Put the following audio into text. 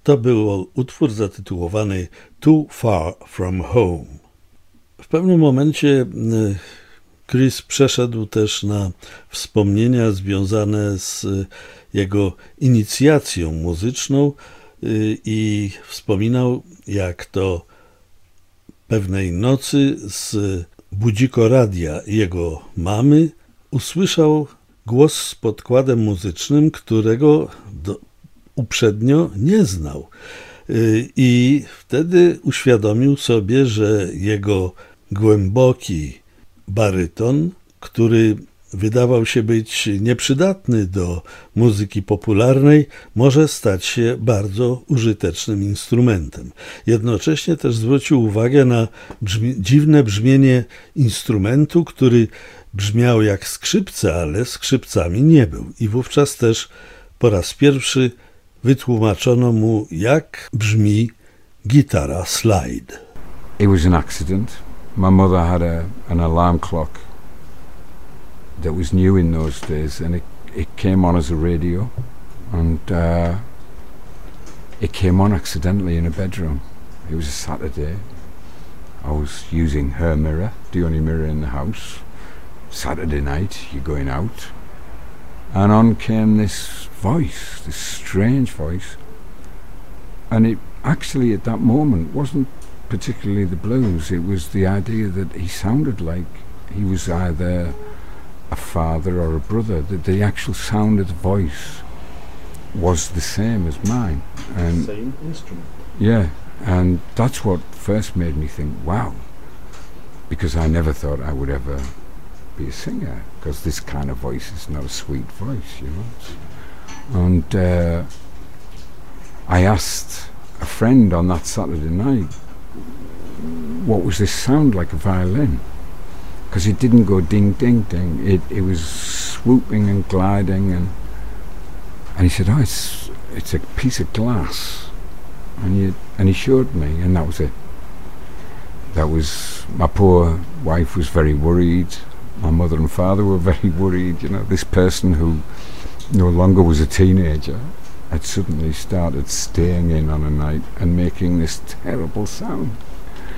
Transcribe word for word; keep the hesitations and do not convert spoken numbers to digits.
To był utwór zatytułowany Too Far From Home. W pewnym momencie Chris przeszedł też na wspomnienia związane z jego inicjacją muzyczną i wspominał, jak to pewnej nocy z budzikoradia jego mamy usłyszał głos z podkładem muzycznym, którego do, uprzednio nie znał. I wtedy uświadomił sobie, że jego głęboki baryton, który wydawał się być nieprzydatny do muzyki popularnej, może stać się bardzo użytecznym instrumentem. Jednocześnie też zwrócił uwagę na brzmi- dziwne brzmienie instrumentu, który brzmiał jak skrzypce, ale skrzypcami nie był. I wówczas też po raz pierwszy wytłumaczono mu, jak brzmi gitara slide. It was an accident. My mother had a, an alarm clock that was new in those days, and it, it came on as a radio, and uh, it came on accidentally in a bedroom. It was a Saturday. I was using her mirror, the only mirror in the house. Saturday night, you're going out, and on came this voice, this strange voice, and it actually at that moment wasn't particularly the blues. It was the idea that he sounded like he was either a father or a brother, that the actual sound of the voice was the same as mine. And same instrument. Yeah, and that's what first made me think, wow, because I never thought I would ever be a singer, because this kind of voice is not a sweet voice, you know. And uh, I asked a friend on that Saturday night, what was this sound like a violin? Because it didn't go ding ding ding, it it was swooping and gliding, and and he said, oh, it's it's a piece of glass, and you and he showed me, and that was it. That was, my poor wife was very worried, my mother and father were very worried, you know, this person who no longer was a teenager had suddenly started staying in on a night and making this terrible sound.